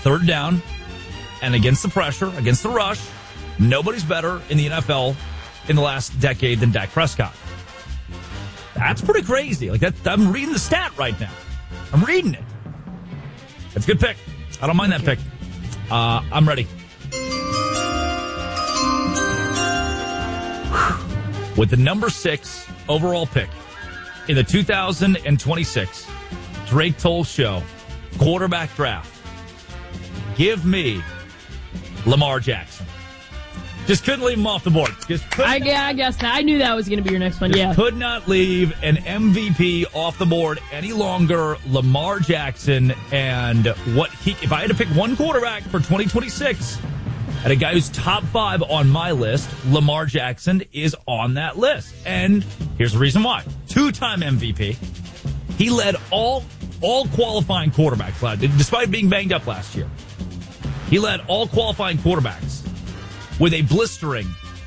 third down, and against the pressure, against the rush, nobody's better in the NFL in the last decade than Dak Prescott. That's pretty crazy. Like that, I'm reading the stat right now. I'm reading it. It's a good pick. I don't mind that pick. I'm ready. With the number 6 overall pick in the 2026 Drake Toll Show quarterback draft, give me Lamar Jackson. Just couldn't leave him off the board. I guess that. I knew that was going to be your next one. Yeah. Could not leave an MVP off the board any longer. Lamar Jackson, and if I had to pick one quarterback for 2026, and a guy who's top 5 on my list, Lamar Jackson is on that list. And here's the reason why. 2-time MVP. He led all qualifying quarterbacks, despite being banged up last year. He led all qualifying quarterbacks with a blistering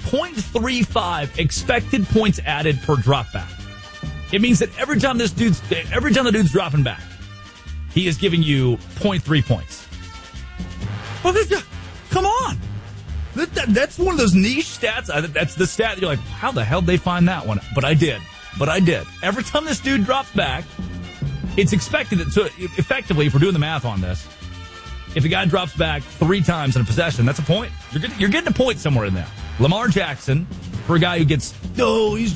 0.35 expected points added per drop back. It means that every time the dude's dropping back, he is giving you 0.3 points. Well, come on. That's one of those niche stats. That's the stat that you're like, how the hell did they find that one? But I did. Every time this dude drops back, it's expected that, so effectively, if we're doing the math on this, if a guy drops back 3 times in a possession, that's a point. You're getting a point somewhere in there. Lamar Jackson, for a guy who gets, he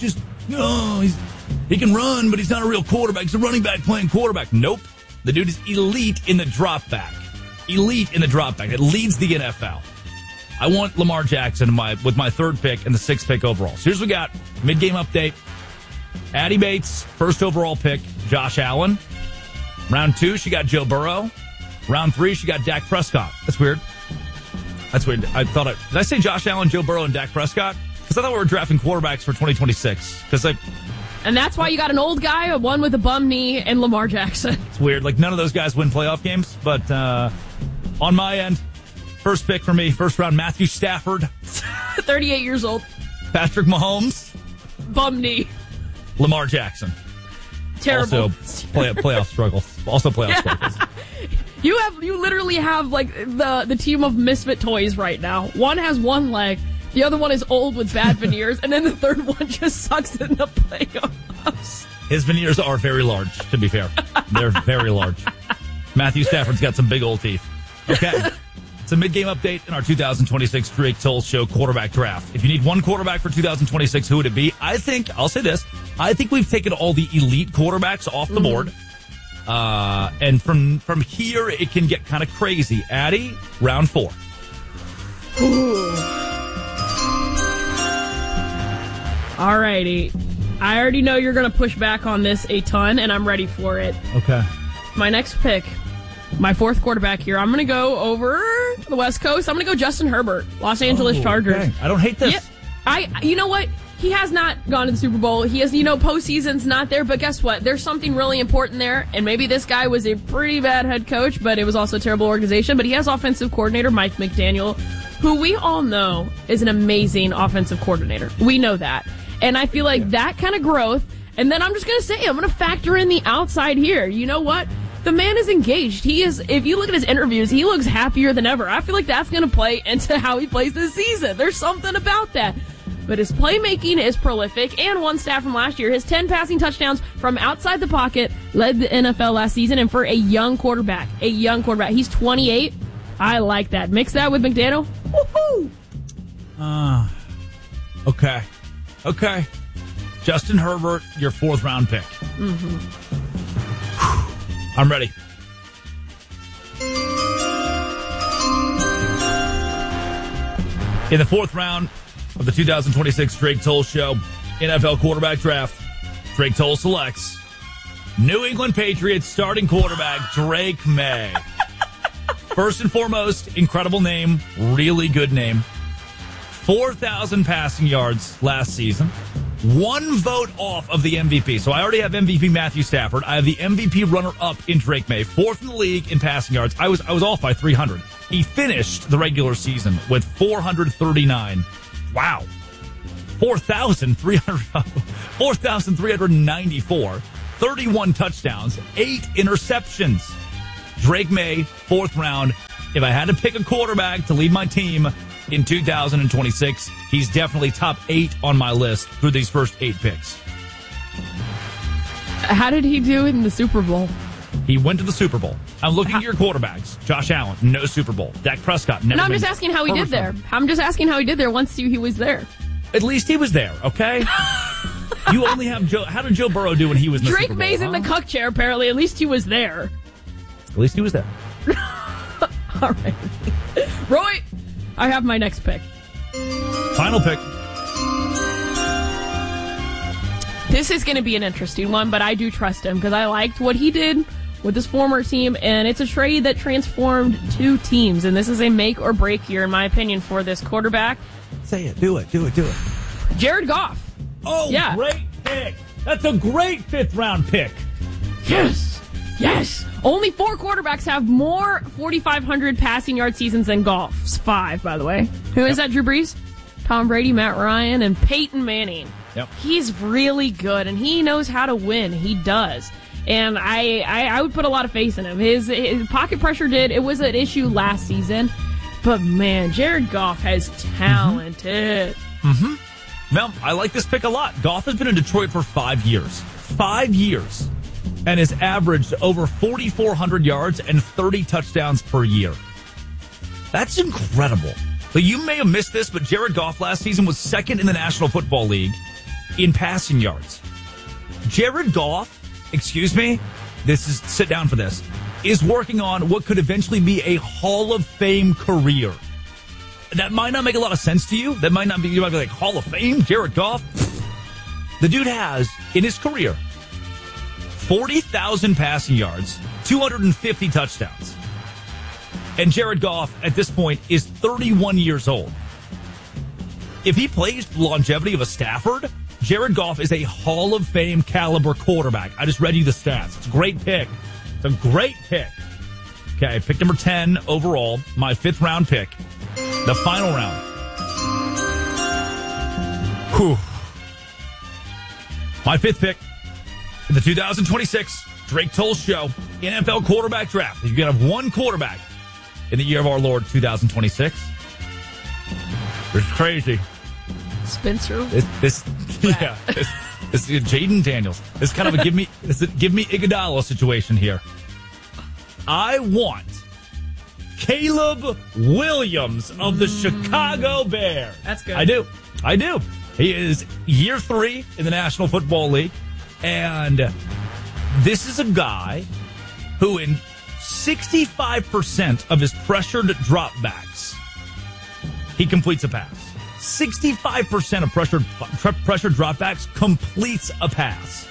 can run, but he's not a real quarterback. He's a running back playing quarterback. Nope. The dude is elite in the drop back. It leads the NFL. I want Lamar Jackson with my 3rd pick and the 6th pick overall. So here's what we got. Mid-game update. Addie Bates, 1st overall pick, Josh Allen. Round 2, she got Joe Burrow. Round 3, she got Dak Prescott. That's weird. Did I say Josh Allen, Joe Burrow, and Dak Prescott? Because I thought we were drafting quarterbacks for 2026. And that's why you got an old guy, one with a bum knee, and Lamar Jackson. It's weird. Like, none of those guys win playoff games. But on my end, 1st pick for me, 1st round, Matthew Stafford. 38 years old. Patrick Mahomes. Bum knee. Lamar Jackson. Terrible. Also playoff struggles. Struggles. You literally have like the team of misfit toys right now. One has one leg, the other one is old with bad veneers, and then the third one just sucks in the playoffs. His veneers are very large, to be fair. They're very large. Matthew Stafford's got some big old teeth. Okay. It's a mid-game update in our 2026 Drake Toll Show quarterback draft. If you need one quarterback for 2026, who would it be? I'll say this. I think we've taken all the elite quarterbacks off the board. And from here, it can get kind of crazy. Addie, round 4. Ooh. Alrighty. I already know you're going to push back on this a ton, and I'm ready for it. Okay. My next pick, my 4th quarterback here, I'm going to go over to the West Coast. I'm going to go Justin Herbert, Los Angeles Chargers. Okay. I don't hate this. Yeah, you know what? He has not gone to the Super Bowl. He has, postseason's not there. But guess what? There's something really important there. And maybe this guy was a pretty bad head coach, but it was also a terrible organization. But he has offensive coordinator Mike McDaniel, who we all know is an amazing offensive coordinator. We know that. And I feel like that kind of growth. And then I'm just going to say, I'm going to factor in the outside here. You know what? The man is engaged. He is, if you look at his interviews, he looks happier than ever. I feel like that's going to play into how he plays this season. There's something about that. But his playmaking is prolific, and one stat from last year, his 10 passing touchdowns from outside the pocket led the NFL last season, and for a young quarterback, he's 28. I like that. Mix that with McDaniel. Woohoo! Okay. Justin Herbert, your 4th round pick. Mm-hmm. I'm ready. In the 4th round of the 2026 Drake Toll Show NFL quarterback draft, Drake Toll selects New England Patriots starting quarterback Drake May. First and foremost, incredible name, really good name. 4,000 passing yards last season. 1 vote off of the MVP. So I already have MVP Matthew Stafford. I have the MVP runner-up in Drake May. 4th in the league in passing yards. I was off by 300. He finished the regular season with 439. Wow. 4,394. 31 touchdowns. 8 interceptions. Drake May, 4th round. If I had to pick a quarterback to lead my team in 2026, he's definitely top 8 on my list through these first 8 picks. How did he do in the Super Bowl? He went to the Super Bowl. I'm looking at your quarterbacks. Josh Allen, no Super Bowl. Dak Prescott, never. No, I'm just asking how he did there. I'm just asking how he did there once he was there. At least he was there, okay? You only have Joe. How did Joe Burrow do when he was in the Super Bowl? Drake May's in the cuck chair, apparently. At least he was there. At least he was there. All right. Roy, I have my next pick. Final pick. This is going to be an interesting one, but I do trust him because I liked what he did with his former team, and it's a trade that transformed 2 teams, and this is a make or break year, in my opinion, for this quarterback. Say it. Do it. Jared Goff. Oh, yeah. Great pick. That's a great 5th round pick. Yes. Only 4 quarterbacks have more 4,500 passing yard seasons than Goff's. 5, by the way. Who is that, Drew Brees? Tom Brady, Matt Ryan, and Peyton Manning. Yep. He's really good, and he knows how to win. He does. And I would put a lot of faith in him. His pocket pressure it was an issue last season. But, man, Jared Goff has talented. Well, I like this pick a lot. Goff has been in Detroit for 5 years. 5 years. And has averaged over 4,400 yards and 30 touchdowns per year. That's incredible. So you may have missed this, but Jared Goff last season was 2nd in the National Football League in passing yards. Jared Goff, sit down for this, is working on what could eventually be a Hall of Fame career. That might not make a lot of sense to you. You might be like, Hall of Fame? Jared Goff? The dude has, in his career, 40,000 passing yards, 250 touchdowns. And Jared Goff, at this point, is 31 years old. If he plays the longevity of a Stafford, Jared Goff is a Hall of Fame caliber quarterback. I just read you the stats. It's a great pick. It's a great pick. Okay, pick number 10 overall, my 5th round pick. The final round. Whew. My 5th pick in the 2026 Drake Toll Show NFL quarterback draft. You can have one quarterback in the year of our Lord 2026. It's crazy. Spencer. This Jaden Daniels. This is kind of a give me Iguodala situation here. I want Caleb Williams of the Chicago Bears. That's good. I do. He is year 3 in the National Football League. And this is a guy who in 65% of his pressured dropbacks, he completes a pass. 65% of pressured dropbacks completes a pass.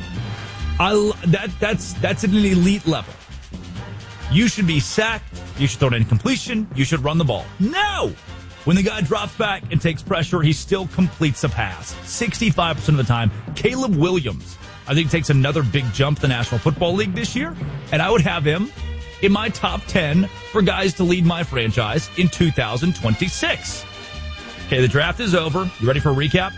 That's at an elite level. You should be sacked. You should throw an incompletion. You should run the ball. No! When the guy drops back and takes pressure, he still completes a pass. 65% of the time. Caleb Williams, I think, takes another big jump in the National Football League this year. And I would have him in my top 10 for guys to lead my franchise in 2026. Okay, the draft is over. You ready for a recap?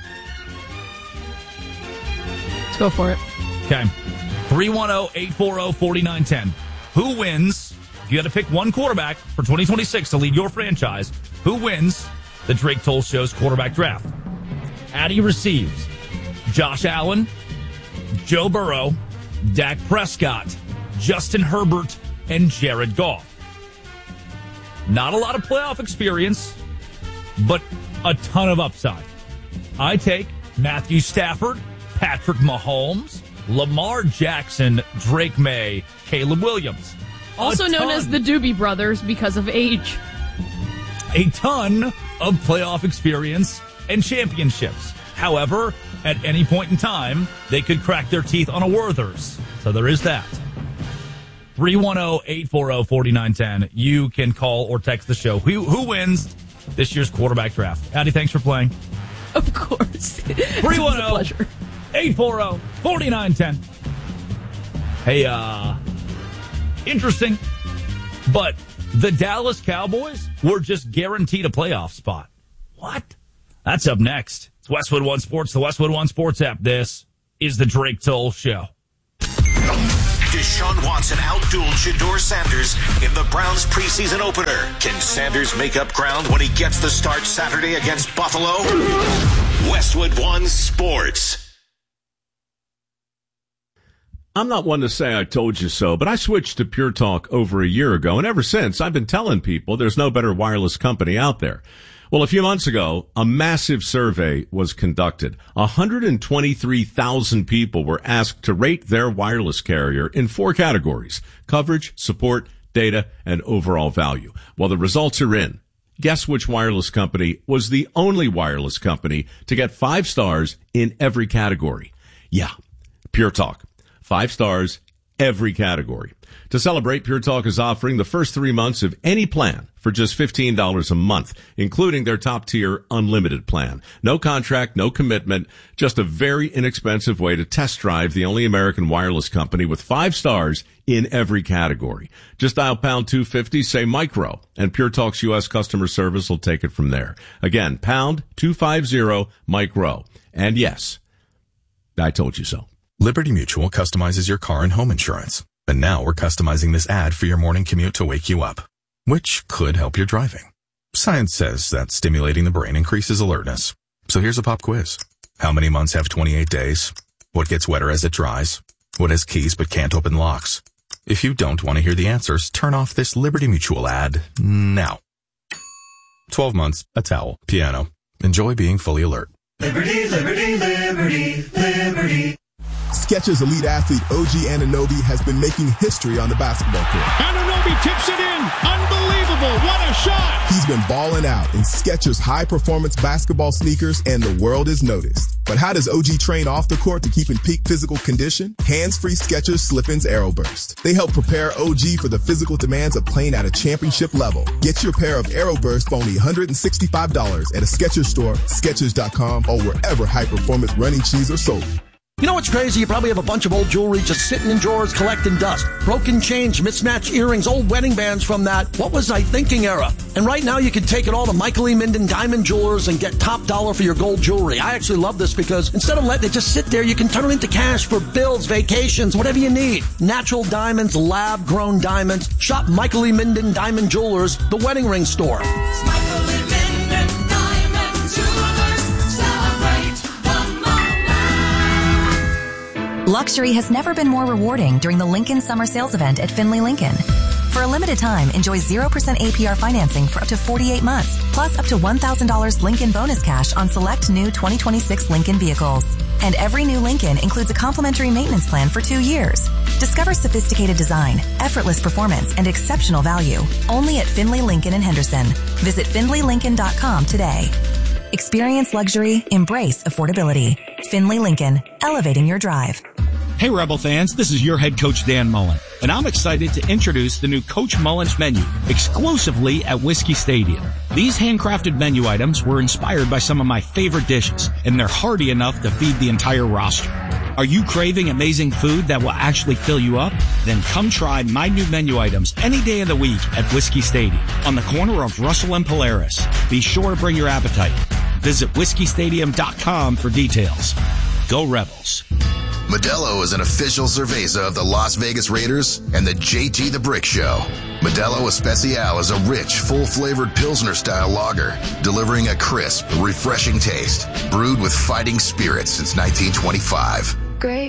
Let's go for it. Okay. 310-840-4910. Who wins? If you had to pick one quarterback for 2026 to lead your franchise, who wins the Drake Toll Show's quarterback draft? Addy receives Josh Allen, Joe Burrow, Dak Prescott, Justin Herbert, and Jared Goff. Not a lot of playoff experience, but a ton of upside. I take Matthew Stafford, Patrick Mahomes, Lamar Jackson, Drake May, Caleb Williams. Also known as the Doobie Brothers because of age. A ton of playoff experience and championships. However, at any point in time, they could crack their teeth on a Werther's. So there is that. 310-840-4910. You can call or text the show. Who wins this year's quarterback draft? Addy, thanks for playing. Of course. 310-840-4910. Hey, interesting, but the Dallas Cowboys were just guaranteed a playoff spot. What? That's up next. It's Westwood One Sports, the Westwood One Sports app. This is the Drake Toll Show. Deshaun Watson outdueled Shedeur Sanders in the Browns preseason opener. Can Sanders make up ground when he gets the start Saturday against Buffalo? Westwood One Sports. I'm not one to say I told you so, but I switched to Pure Talk over a year ago, and ever since I've been telling people there's no better wireless company out there. Well, a few months ago, a massive survey was conducted. 123,000 people were asked to rate their wireless carrier in 4 categories: coverage, support, data, and overall value. Well, the results are in. Guess which wireless company was the only wireless company to get 5 stars in every category? Yeah, Pure Talk. 5 stars, every category. To celebrate, Pure Talk is offering the first 3 months of any plan for just $15 a month, including their top-tier unlimited plan. No contract, no commitment, just a very inexpensive way to test drive the only American wireless company with 5 stars in every category. Just dial pound 250, say micro, and Pure Talk's U.S. customer service will take it from there. Again, pound 250 micro. And yes, I told you so. Liberty Mutual customizes your car and home insurance. And now we're customizing this ad for your morning commute to wake you up, which could help your driving. Science says that stimulating the brain increases alertness. So here's a pop quiz. How many months have 28 days? What gets wetter as it dries? What has keys but can't open locks? If you don't want to hear the answers, turn off this Liberty Mutual ad now. 12 months, a towel, piano. Enjoy being fully alert. Liberty, liberty, liberty, liberty. Skechers elite athlete OG Anunoby has been making history on the basketball court. Anunoby tips it in. Unbelievable. What a shot. He's been balling out in Skechers high-performance basketball sneakers, and the world has noticed. But how does OG train off the court to keep in peak physical condition? Hands-free Skechers Slip-ins Aeroburst. They help prepare OG for the physical demands of playing at a championship level. Get your pair of Aeroburst for only $165 at a Skechers store, Skechers.com, or wherever high-performance running shoes are sold. You know what's crazy? You probably have a bunch of old jewelry just sitting in drawers collecting dust. Broken chains, mismatched earrings, old wedding bands from that "what was I thinking" era. And right now you can take it all to Michael E. Minden Diamond Jewelers and get top dollar for your gold jewelry. I actually love this because instead of letting it just sit there, you can turn it into cash for bills, vacations, whatever you need. Natural diamonds, lab-grown diamonds. Shop Michael E. Minden Diamond Jewelers, the wedding ring store. Michael E. Minden Diamond Jewelers. Celebrate the moment. Luxury has never been more rewarding during the Lincoln Summer Sales Event at Findlay Lincoln. For a limited time, enjoy 0% APR financing for up to 48 months, plus up to $1,000 Lincoln bonus cash on select new 2026 Lincoln vehicles. And every new Lincoln includes a complimentary maintenance plan for 2 years. Discover sophisticated design, effortless performance, and exceptional value. Only at Findlay Lincoln in Henderson. Visit FindlayLincoln.com today. Experience luxury, embrace affordability. Findlay Lincoln, elevating your drive. Hey Rebel fans, this is your head coach Dan Mullen, and I'm excited to introduce the new Coach Mullen's menu exclusively at Whiskey Stadium. These handcrafted menu items were inspired by some of my favorite dishes, and they're hearty enough to feed the entire roster. Are you craving amazing food that will actually fill you up? Then come try my new menu items any day of the week at Whiskey Stadium on the corner of Russell and Polaris. Be sure to bring your appetite. Visit whiskey.stadium.com for details. Go Rebels. Modelo is an official cerveza of the Las Vegas Raiders and the JT the Brick Show. Modelo Especial is a rich, full-flavored Pilsner-style lager, delivering a crisp, refreshing taste, brewed with fighting spirit since 1925. Great.